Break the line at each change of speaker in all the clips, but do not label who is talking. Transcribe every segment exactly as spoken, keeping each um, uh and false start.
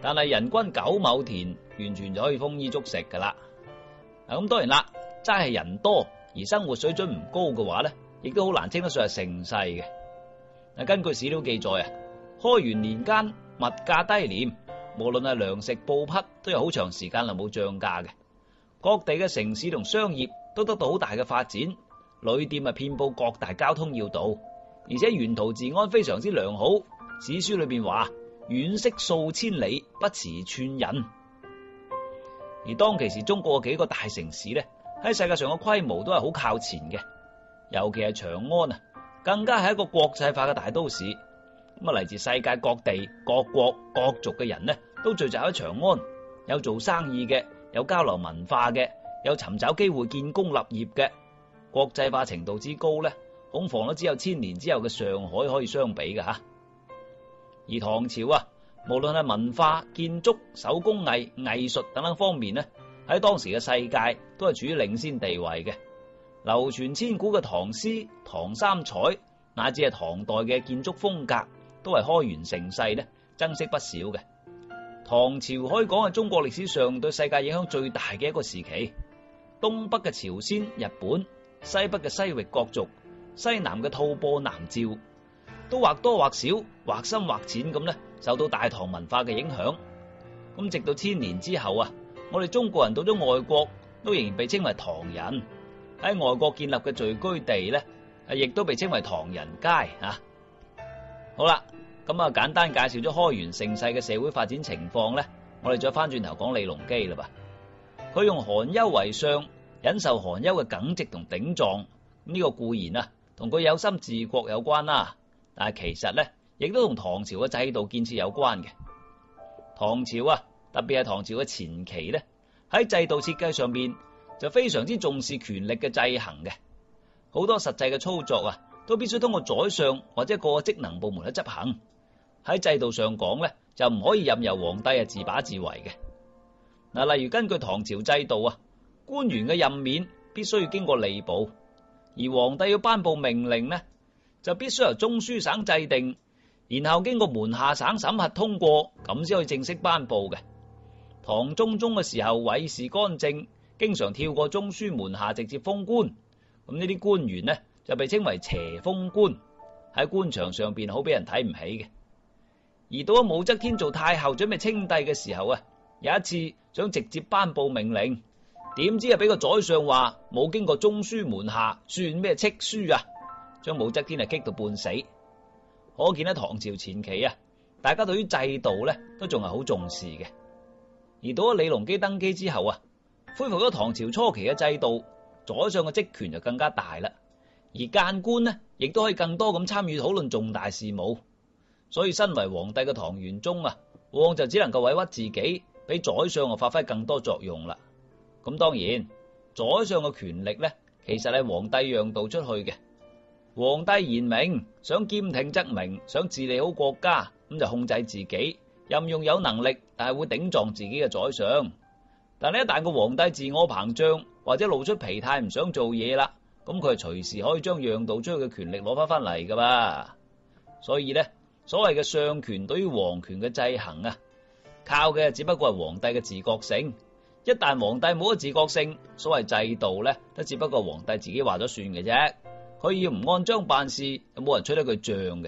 但係人均九畝田，完全就可以豐衣足食噶啦。咁當然啦，齋係人多而生活水準唔高嘅話咧，亦都好難稱得上係盛世嘅。嗱，根據史料記載啊，開元年間物價低廉，無論係糧食布匹都有好長時間係冇漲價嘅。各地嘅城市同商業都得到好大嘅發展，旅店啊遍佈各大交通要道，而且沿途治安非常之良好。史書裏邊話：遠識數千里，不辭寸人。而當其時中國嘅幾個大城市咧，喺世界上嘅規模都係好靠前嘅，尤其係長安啊，更加係一個國際化嘅大都市。咁啊，嚟自世界各地、各國、各族嘅人咧，都聚集喺長安，有做生意嘅，有交流文化嘅，有尋找機會建功立業嘅。國際化程度之高咧，恐防都只有千年之後嘅上海可以相比嘅吓。而唐朝啊，無論係文化、建築、手工藝、藝術等等方面咧，喺當時嘅世界都係處於領先地位嘅。流傳千古嘅唐詩、唐三彩，乃至係唐代嘅建築風格，都係開元盛世咧增色不少嘅。唐朝可以講係中國歷史上對世界影響最大嘅一個時期。東北嘅朝鮮、日本，西北嘅西域各族，西南嘅吐蕃、南趙，都或多或少、或深或淺咁咧，受到大唐文化嘅影響。咁直到千年之後啊，我哋中國人到咗外國，都仍然被稱為唐人。喺外國建立嘅聚居地咧，亦都被稱為唐人街啊。好啦，咁啊簡單介紹咗開元盛世嘅社會發展情況咧，我哋再翻轉頭講李隆基啦噃。佢用寒丘為相，忍受寒丘嘅耿直同頂撞，呢、這個固然啊同佢有心治國有關啦，但係其實咧亦都同唐朝嘅制度建設有關嘅。唐朝啊，特別係唐朝嘅前期咧，喺制度設計上面就非常之重視權力嘅制衡嘅，好多實際嘅操作啊，都必須通過宰相或者各個職能部門去執行。喺制度上講咧，就唔可以任由皇帝啊自把自為嘅。嗱，例如根據唐朝制度啊，官員嘅任免必須要經過吏部，而皇帝要頒布命令呢，就必須由中書省制定，然後經過門下省審核通過，咁先可以正式頒布嘅。唐中宗嘅時候，韋氏干政，經常跳過中書門下直接封官，咁呢啲官員呢就被稱為邪封官，喺官場上邊好俾人睇唔起嘅。而到咗武則天做太后準備稱帝嘅時候啊，有一次想直接頒布命令，點知啊俾個宰相話冇經過中書門下，算咩敕書啊，將武則天啊激到半死。可見喺唐朝前期啊，大家對於制度咧都仲係好重視嘅。而到咗李隆基登基之後啊，恢復咗唐朝初期嘅制度，宰相嘅職權就更加大啦，而諫官呢亦都可以更多咁參與討論重大事務。所以身為皇帝嘅唐玄宗啊，往往就只能夠委屈自己，俾宰相啊發揮更多作用啦。咁當然，宰相嘅權力咧，其實係皇帝讓渡出去嘅。皇帝賢明，想兼聽則明，想治理好國家，咁就控制自己，任用有能力但係會頂撞自己嘅宰相。但係一旦個皇帝自我膨脹或者露出疲態，唔想做嘢啦，咁佢係隨時可以將讓渡出去嘅權力攞翻翻嚟噶嘛。所以咧，所謂嘅相權對於皇權嘅制衡啊，靠嘅只不過係皇帝嘅自覺性。一旦皇帝冇咗自覺性，所謂制度咧，都只不過皇帝自己話咗算嘅啫。佢要唔按章辦事，有冇人吹得佢脹嘅？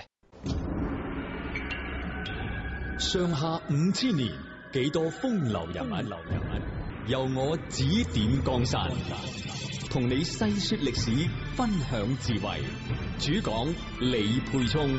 上下五千年，幾多風流人物，流人物由我指點江山，同你細說歷史，分享智慧。主講李沛聰。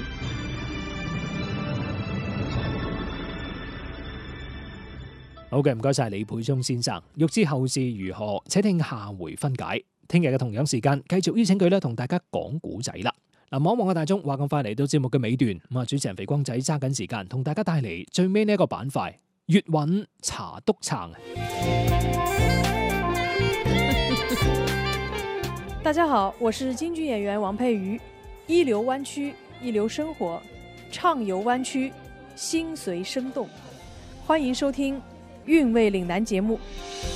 好嘅，唔該晒李沛聰先生。欲知後事如何，且聽下回分解。聽日嘅同樣時間，繼續邀請佢咧同大家講古仔啦。嗱，望一望嘅大鐘，話咁快嚟到節目嘅尾段，咁啊，主持人肥光仔揸緊時間，同大家帶嚟最尾呢一個板塊——粵韻茶督撐。
大家好，我是京劇演員王佩瑜。一流灣區，一流生活，暢遊灣區，心隨生動。歡迎收聽《韻味嶺南》節目。